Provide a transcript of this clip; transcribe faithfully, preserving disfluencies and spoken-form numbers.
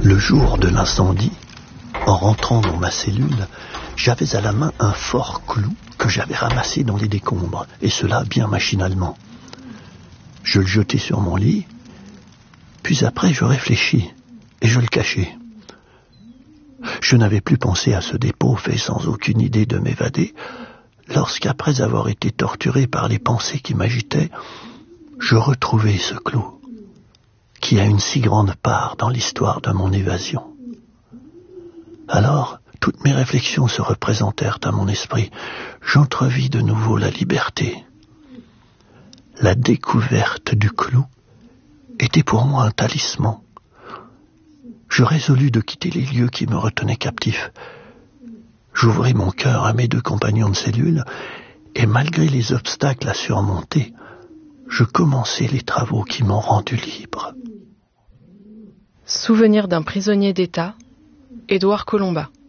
Le jour de l'incendie, en rentrant dans ma cellule, j'avais à la main un fort clou que j'avais ramassé dans les décombres, et cela bien machinalement. Je le jetai sur mon lit, puis après je réfléchis, et je le cachai. Je n'avais plus pensé à ce dépôt fait sans aucune idée de m'évader, lorsqu'après avoir été torturé par les pensées qui m'agitaient, je retrouvai ce clou, qui a une si grande part dans l'histoire de mon évasion. Alors, toutes mes réflexions se représentèrent à mon esprit. J'entrevis de nouveau la liberté. La découverte du clou était pour moi un talisman. Je résolus de quitter les lieux qui me retenaient captif. J'ouvris mon cœur à mes deux compagnons de cellule, et malgré les obstacles à surmonter, je commençai les travaux qui m'ont rendu libre. Souvenir d'un prisonnier d'État, Édouard Colomba.